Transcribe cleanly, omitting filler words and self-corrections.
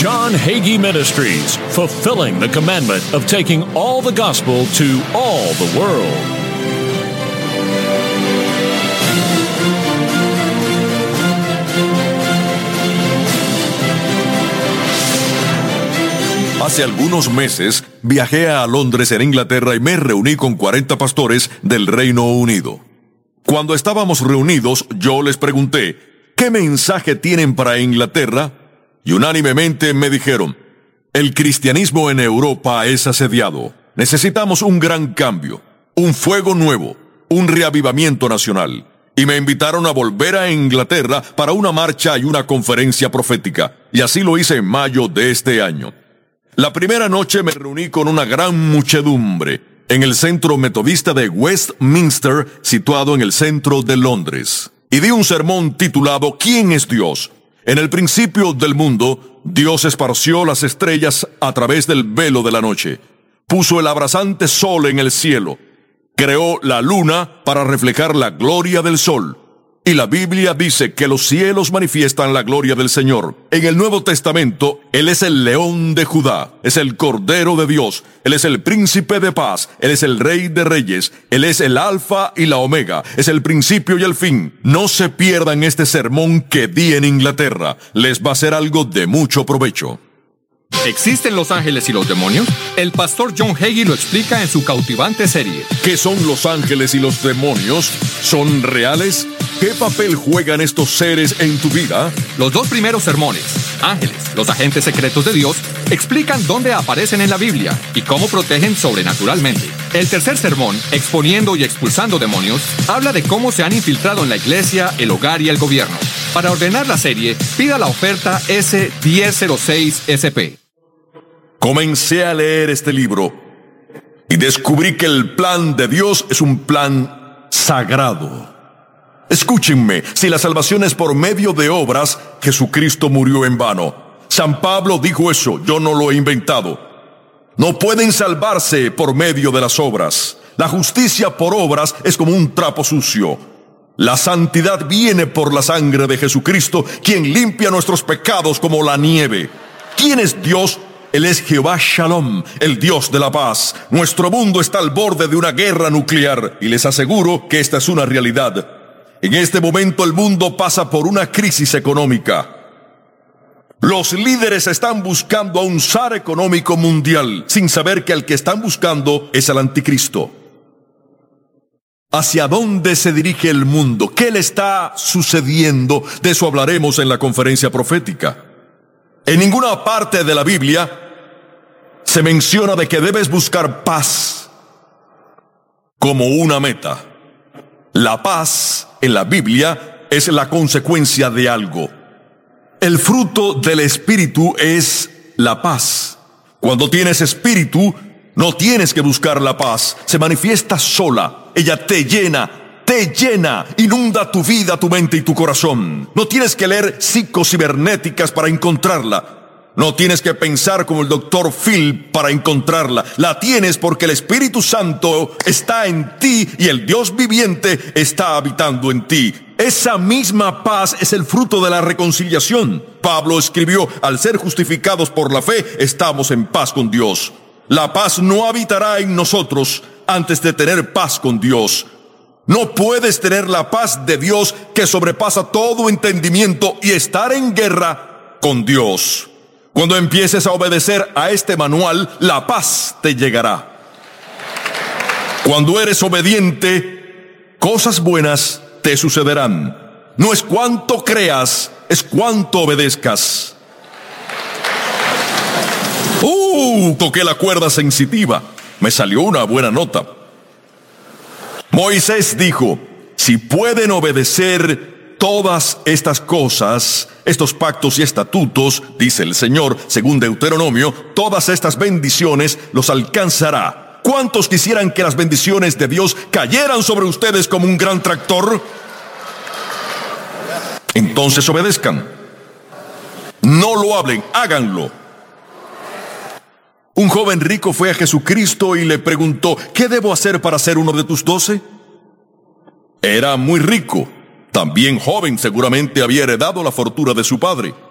John Hagee Ministries, fulfilling the commandment of taking all the gospel to all the world. Hace algunos meses viajé a Londres, en Inglaterra, y me reuní con 40 pastores del Reino Unido. Cuando estábamos reunidos, yo les pregunté, ¿qué mensaje tienen para Inglaterra? Y unánimemente me dijeron, el cristianismo en Europa es asediado. Necesitamos un gran cambio, un fuego nuevo, un reavivamiento nacional. Y me invitaron a volver a Inglaterra para una marcha y una conferencia profética. Y así lo hice en mayo de este año. La primera noche me reuní con una gran muchedumbre en el Centro Metodista de Westminster, situado en el centro de Londres. Y di un sermón titulado ¿Quién es Dios? En el principio del mundo, Dios esparció las estrellas a través del velo de la noche. Puso el abrasante sol en el cielo. Creó la luna para reflejar la gloria del sol. Y la Biblia dice que los cielos manifiestan la gloria del Señor. En el Nuevo Testamento, Él es el león de Judá, es el Cordero de Dios, Él es el príncipe de paz, Él es el Rey de reyes, Él es el Alfa y la Omega, es el principio y el fin. No se pierdan este sermón que di en Inglaterra, les va a ser algo de mucho provecho. ¿Existen los ángeles y los demonios? El pastor John Hagee lo explica en su cautivante serie. ¿Qué son los ángeles y los demonios? ¿Son reales? ¿Qué papel juegan estos seres en tu vida? Los dos primeros sermones, Ángeles, los agentes secretos de Dios, explican dónde aparecen en la Biblia y cómo protegen sobrenaturalmente. El tercer sermón, Exponiendo y expulsando demonios, habla de cómo se han infiltrado en la iglesia, el hogar y el gobierno. Para ordenar la serie, pida la oferta S1006SP. Comencé a leer este libro y descubrí que el plan de Dios es un plan sagrado. Escúchenme, si la salvación es por medio de obras, Jesucristo murió en vano. San Pablo dijo eso, yo no lo he inventado. No pueden salvarse por medio de las obras. La justicia por obras es como un trapo sucio. La santidad viene por la sangre de Jesucristo, quien limpia nuestros pecados como la nieve. ¿Quién es Dios? Él es Jehová Shalom, el Dios de la paz. Nuestro mundo está al borde de una guerra nuclear y les aseguro que esta es una realidad. En este momento el mundo pasa por una crisis económica. Los líderes están buscando a un zar económico mundial, sin saber que al que están buscando es al anticristo. ¿Hacia dónde se dirige el mundo? ¿Qué le está sucediendo? De eso hablaremos en la conferencia profética. En ninguna parte de la Biblia se menciona de que debes buscar paz como una meta. La paz en la Biblia es la consecuencia de algo. El fruto del Espíritu es la paz. Cuando tienes Espíritu, no tienes que buscar la paz. Se manifiesta sola. Ella te llena, inunda tu vida, tu mente y tu corazón. No tienes que leer psicocibernéticas para encontrarla. No tienes que pensar como el Dr. Phil para encontrarla. La tienes porque el Espíritu Santo está en ti y el Dios viviente está habitando en ti. Esa misma paz es el fruto de la reconciliación. Pablo escribió, al ser justificados por la fe, estamos en paz con Dios. La paz no habitará en nosotros antes de tener paz con Dios. No puedes tener la paz de Dios que sobrepasa todo entendimiento y estar en guerra con Dios. Cuando empieces a obedecer a este manual, la paz te llegará. Cuando eres obediente, cosas buenas te sucederán. No es cuánto creas, es cuánto obedezcas. Toqué la cuerda sensitiva. Me salió una buena nota. Moisés dijo, si pueden obedecer todas estas cosas, estos pactos y estatutos, dice el Señor, según Deuteronomio, todas estas bendiciones los alcanzará. ¿Cuántos quisieran que las bendiciones de Dios cayeran sobre ustedes como un gran tractor? Entonces obedezcan. No lo hablen, háganlo. Un joven rico fue a Jesucristo y le preguntó, ¿qué debo hacer para ser uno de tus 12? Era muy rico. También joven, seguramente había heredado la fortuna de su padre.